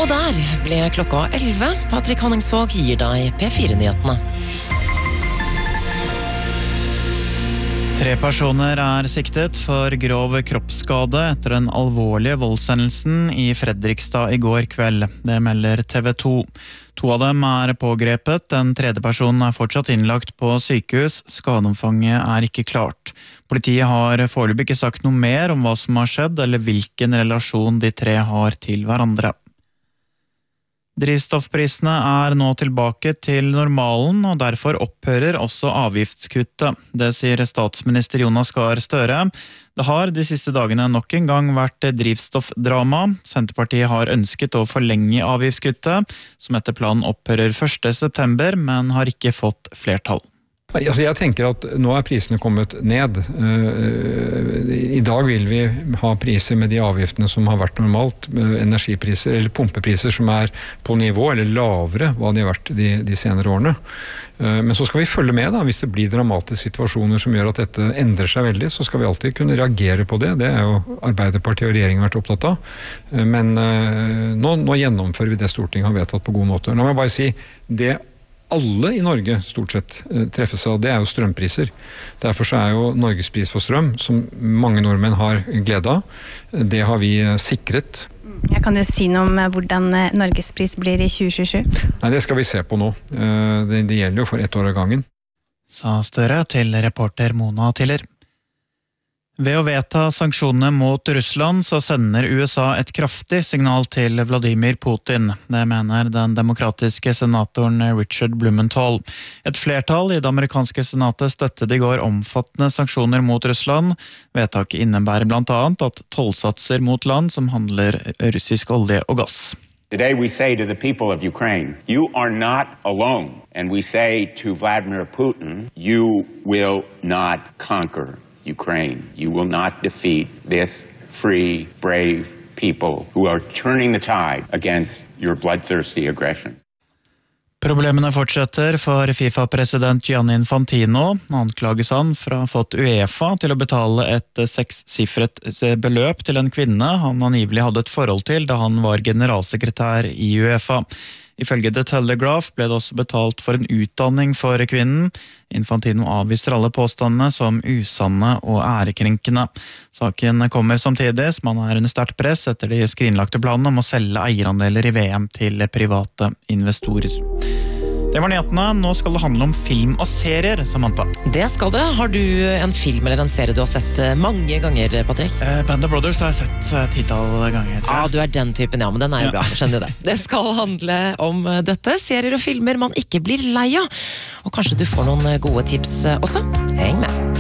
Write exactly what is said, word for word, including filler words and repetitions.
Og der ble klokka elleve. Patrick Honningsvåg gir deg P fire-nyhetene. Tre personer er siktet for grov kroppsskade etter den alvorlige voldshendelsen i Fredrikstad i går kveld. Det melder T V to. To av dem er pågrepet, den tredje personen er fortsatt innlagt på sykehus. Skadeomfanget er ikke klart. Politiet har foreløpig ikke sagt noe mer om hva som har skjedd, eller hvilken relasjon de tre har til hverandre. Drivstoffprisene er nå tilbake til normalen, og derfor opphører også avgiftskuttet. Det sier statsminister Jonas Gahr Støre. Det har de siste dagene nok en gang vært drivstoffdrama. Senterpartiet har ønsket å forlenge avgiftskuttet, som etter planen opphører første september, men har ikke fått flertall. Altså jeg tenker at nå er prisene kommet ned. I dag vil vi ha priser med de avgiftene som har vært normalt, energipriser eller pumpepriser som er på nivå eller lavere hva de har vært de, de senere årene. Men så skal vi følge med da, hvis det blir dramatiske situasjoner som gjør at dette endrer seg veldig, så skal vi alltid kunne reagere på det. Det er jo Arbeiderpartiet og regjeringen vært opptatt av. Men nå, nå gjennomfører vi det Stortinget har vedtatt på god måte. La meg bare si, det alle i Norge stort sett treffes av, det er jo strømpriser. Derfor så er jo Norges pris for strøm, som mange nordmenn har glede av, det har vi sikret. Ja, kan du si noe om hvordan Norges pris blir i tjue tjuesju? Nei, det skal vi se på nå. Det, det gjelder jo for ett år av gangen. Sa Støre til reporter Mona Tiller. Ved å vedta sanksjonene mot Russland så sender U S A et kraftig signal til Vladimir Putin. Det mener den demokratiske senatoren Richard Blumenthal. Et flertall i det amerikanske senatet støttet i går omfattende sanksjoner mot Russland. Vedtaket innebærer blant annet at tollsatser mot land som handler russisk olje og gass. Today we say to the people of Ukraine, you are not alone. And we say to Vladimir Putin, you will not conquer Ukraine. You will not defeat this free, brave people who are turning the tide against your bloodthirsty aggression. Problemene fortsetter for FIFA-president Gianni Infantino. Anklages han for å ha fått UEFA til å betale et sekssifret beløp til en kvinne han angivelig hadde et forhold til da han var generalsekretær i UEFA. Ifølge The Telegraph ble det også betalt for en utdanning for kvinnen. Infantino avviser alle påstandene som usanne og ærekrenkende. Saken kommer samtidig som han er under sterkt press etter de skrinlagte planene om å selge eierandeler i V M til private investorer. Det var nyhetene. Nå skal det handle om film og serier, Samantha. Det skal det. Har du en film eller en serie du har sett mange ganger, Patrick? Eh, Band of Brothers har jeg sett uh, titall ganger, tror jeg. Ja, du er den typen, ja, men den er jo ja. Bra, skjønner det. Det skal handle om dette. Serier og filmer man ikke blir lei av. Og kanskje du får noen gode tips også. Heng med.